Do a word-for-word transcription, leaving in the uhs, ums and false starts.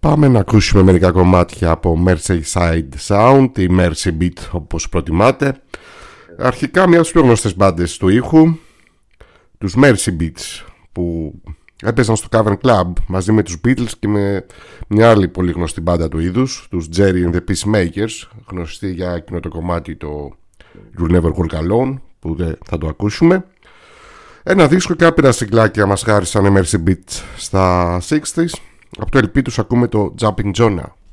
Πάμε να ακούσουμε μερικά κομμάτια από Merseyside Sound ή Mercy Beat όπως προτιμάτε. Αρχικά μια από τις πιο γνωστές μπάντες του ήχου, τους Mercy Beats, που έπαιζαν στο Cavern Club μαζί με τους Beatles και με μια άλλη πολύ γνωστή μπάντα του είδους, τους Jerry and the Peacemakers, γνωστή για εκείνο το κομμάτι το You'll Never Walk Alone, που δεν θα το ακούσουμε. Ένα δίσκο και άπειρα συγκλάκια μας χάρισαν οι Mercy Beats στα εξήντα. Από το ελ πι τους ακούμε το Jumping Jonah.